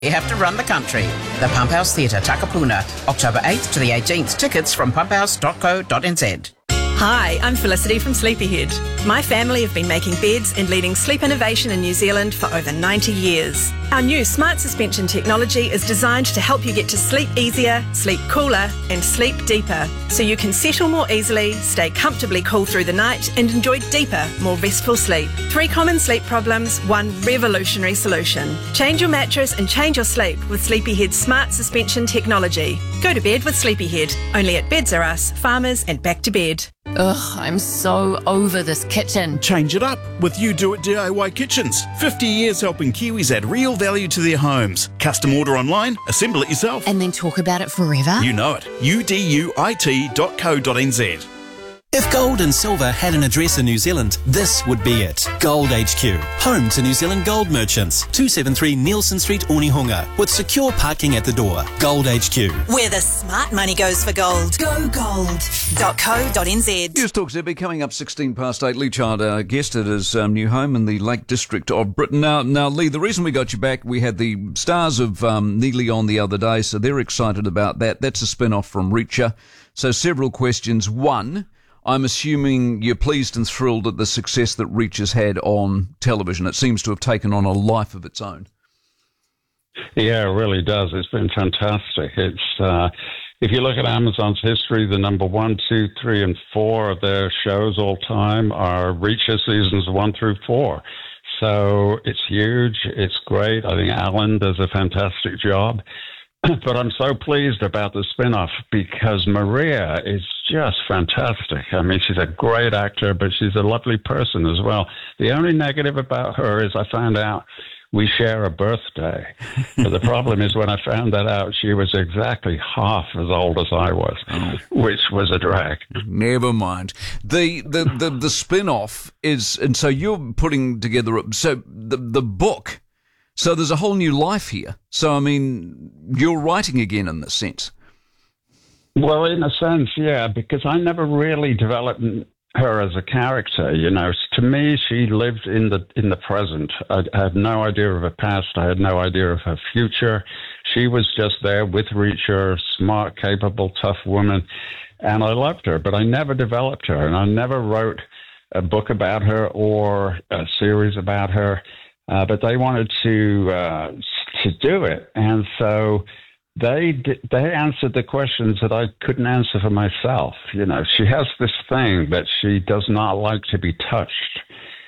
You have to run the country. The Pump House Theatre, Takapuna, October 8th to the 18th. Tickets from pumphouse.co.nz. Hi, I'm Felicity from Sleepyhead. My family have been making beds and leading sleep innovation in New Zealand for over 90 years. Our new smart suspension technology is designed to help you get to sleep easier, sleep cooler, and sleep deeper, so you can settle more easily, stay comfortably cool through the night, and enjoy deeper, more restful sleep. 3 common sleep problems, 1 revolutionary solution. Change your mattress and change your sleep with Sleepyhead's smart suspension technology. Go to bed with Sleepyhead, only at Beds R Us, Farmers, and Back to Bed. Ugh, I'm so over this kitchen. Change it up with You Do It DIY Kitchens. 50 years helping Kiwis add real value to their homes. Custom order online, assemble it yourself. And then talk about it forever? You know it. uduit.co.nz. If gold and silver had an address in New Zealand, this would be it. Gold HQ, home to New Zealand gold merchants. 273 Nielsen Street, Onehunga, with secure parking at the door. Gold HQ. Where the smart money goes for gold. Go gold.co.nz. News Talk ZB coming up 16 past 8. Lee Child, our guest at his new home in the Lake District of Britain. Now, Lee, the reason we got you back, we had the stars of Nearly on the other day, so they're excited about that. That's a spin-off from Reacher. So several questions. One, I'm assuming you're pleased and thrilled at the success that Reacher's had on television. It seems to have taken on a life of its own. Yeah, it really does. It's been fantastic. It's if you look at Amazon's history, the number 1, 2, 3, and 4 of their shows all time are Reacher seasons 1 through 4. So it's huge. It's great. I think Alan does a fantastic job. But I'm so pleased about the spin-off because Maria is just fantastic. I mean, she's a great actor, but she's a lovely person as well. The only negative about her is I found out we share a birthday. But the problem is when I found that out, she was exactly half as old as I was, which was a drag. Never mind. The spin-off is, and so you're putting together, so the book. So there's a whole new life here. So, I mean, you're writing again in this sense. Well, in a sense, yeah, because I never really developed her as a character. You know, to me, she lived in the present. I had no idea of her past. I had no idea of her future. She was just there with Reacher, smart, capable, tough woman. And I loved her, but I never developed her. And I never wrote a book about her or a series about her. But they wanted to do it, and so they answered the questions that I couldn't answer for myself. You know, she has this thing that she does not like to be touched,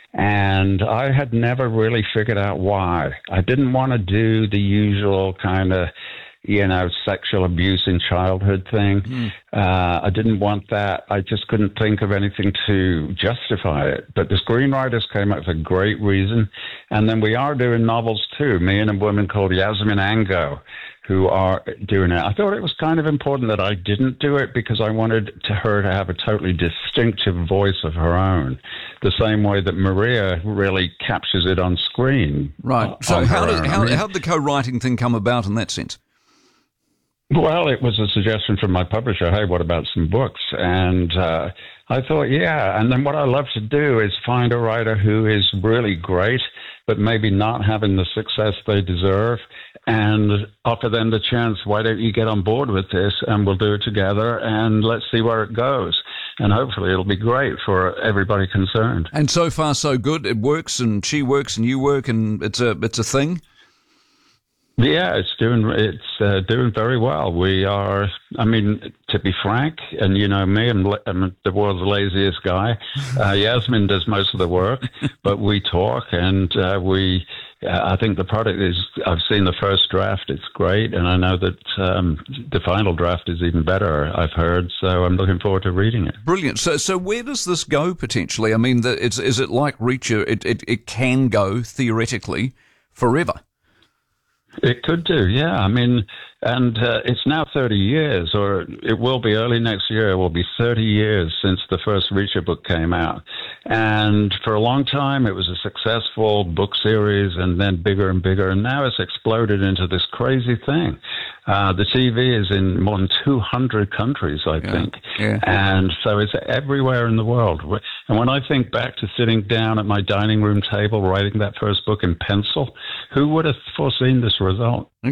and I had never really figured out why. I didn't want to do the usual kind of, you know, sexual abuse in childhood thing. I didn't want that. I just couldn't think of anything to justify it. But the screenwriters came up with a great reason. And then we are doing novels too, me and a woman called Yasmin Ango, who are doing it. I thought it was kind of important that I didn't do it because I wanted her to have a totally distinctive voice of her own, the same way that Maria really captures it on screen. Right. So how did the co-writing thing come about in that sense? Well, it was a suggestion from my publisher, hey, what about some books? And I thought, yeah. And then what I love to do is find a writer who is really great, but maybe not having the success they deserve, and offer them the chance, why don't you get on board with this, and we'll do it together, and let's see where it goes. And hopefully it'll be great for everybody concerned. And so far, so good. It works, and she works, and you work, and it's a thing? Yeah, it's doing very well. We are, I mean, to be frank, and you know me, I'm the world's laziest guy. Yasmin does most of the work, but we talk, and I think the product is, I've seen the first draft, it's great, and I know that the final draft is even better, I've heard, so I'm looking forward to reading it. Brilliant. So where does this go potentially? I mean, is it like Reacher, it can go, theoretically, forever? It could do, yeah. I mean, and it's now 30 years, or it will be early next year. It will be 30 years since the first Reacher book came out. And for a long time, it was a successful book series and then bigger and bigger. And now it's exploded into this crazy thing. The TV is in more than 200 countries, I think. Yeah. And so it's everywhere in the world. And when I think back to sitting down at my dining room table writing that first book in pencil, who would have foreseen this result?